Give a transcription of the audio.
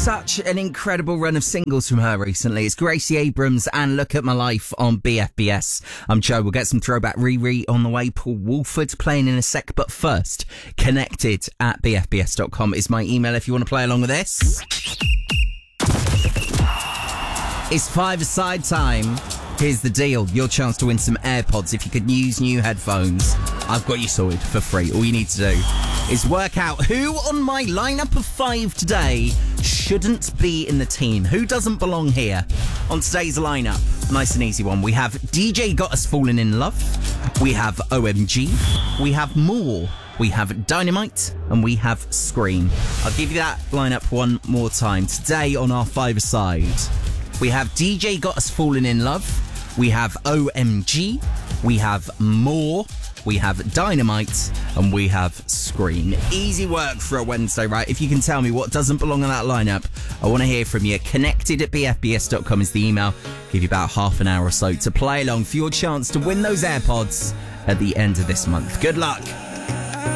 Such an incredible run of singles from her recently. It's Gracie Abrams and Look at My Life on BFBS. I'm Joe. We'll get some throwback Riri on the way. Paul Woolford playing in a sec. But first, connected@bfbs.com is my email if you want to play along with this. It's five-a-side time. Here's the deal. Your chance to win some AirPods if you could use new headphones. I've got you sorted for free. All you need to do is work out who on my lineup of 5 today shouldn't be in the team. Who doesn't belong here? On today's lineup, nice and easy one. We have DJ Got Us Falling in Love. We have OMG. We have More. We have Dynamite. And we have Scream. I'll give you that lineup one more time. Today on our 5-a-side, we have DJ Got Us Falling in Love. We have OMG. We have More. We have Dynamite. And we have Scream. Easy work for a Wednesday, right? If you can tell me what doesn't belong in that lineup, I want to hear from you. Connected@bfbs.com is the email. Give you about half an hour or so to play along for your chance to win those AirPods at the end of this month. Good luck.